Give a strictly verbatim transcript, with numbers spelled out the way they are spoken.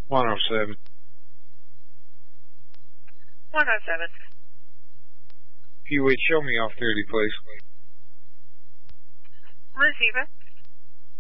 one oh seven. one oh seven. If you would show me off thirty, please. Receiver.